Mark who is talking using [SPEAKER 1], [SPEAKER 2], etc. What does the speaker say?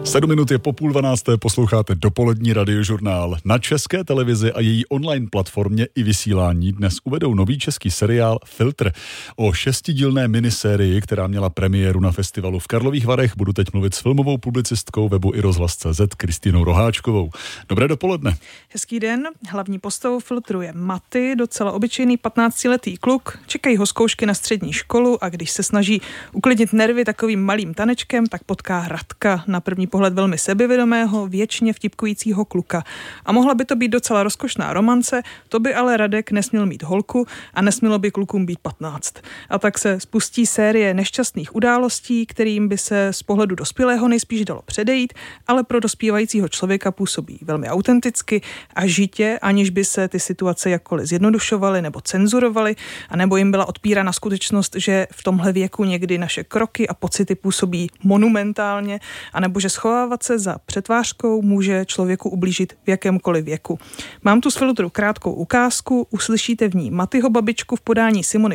[SPEAKER 1] 7 minut je po 11:30, posloucháte dopolední radiožurnál. Na České televizi a její online platformě i vysílání dnes uvedou nový český seriál Filtr. O 6dílné minisérii, která měla premiéru na festivalu v Karlových Varech, budu teď mluvit s filmovou publicistkou webu iRozhlas.cz Kristýnou Roháčkovou. Dobré dopoledne.
[SPEAKER 2] Hezký den. Hlavní postavou Filtru je Maty, docela obyčejný 15letý kluk. Čekají ho zkoušky na střední školu a když se snaží uklidnit nervy takovým malým tanečkem, tak potká Radka, na první pohled velmi sebevědomého, věčně vtipkujícího kluka. A mohla by to být docela rozkošná romance, to by ale Radek nesměl mít holku a nesmělo by klukům být 15. A tak se spustí série nešťastných událostí, kterým by se z pohledu dospělého nejspíš dalo předejít, ale pro dospívajícího člověka působí velmi autenticky a žitě, aniž by se ty situace jakkoliv zjednodušovaly nebo cenzurovaly, anebo jim byla odpírána skutečnost, že v tomhle věku někdy naše kroky a pocity působí monumentálně, anebo že schovávat se za přetvářkou může člověku ublížit v jakémkoliv věku. Mám tu z Filtru krátkou ukázku, uslyšíte v ní Matyho babičku v podání Simony